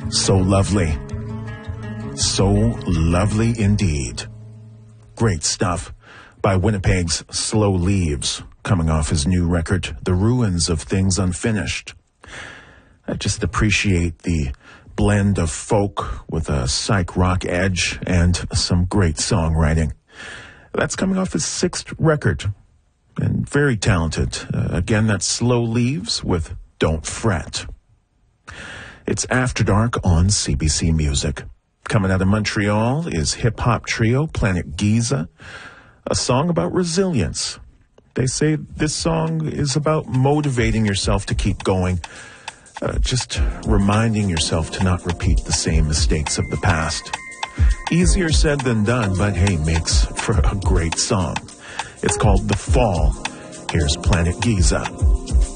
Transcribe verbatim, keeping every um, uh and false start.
So lovely. So lovely indeed. Great stuff by Winnipeg's Slow Leaves, coming off his new record, The Ruins of Things Unfinished. I just appreciate the blend of folk with a psych rock edge and some great songwriting. That's coming off his sixth record, and very talented. Uh, again, that's Slow Leaves with Don't Fret. It's After Dark on C B C Music. Coming out of Montreal is hip-hop trio Planet Giza, a song about resilience. They say this song is about motivating yourself to keep going, uh, just reminding yourself to not repeat the same mistakes of the past. Easier said than done, but hey, makes for a great song. It's called The Fall. Here's Planet Giza.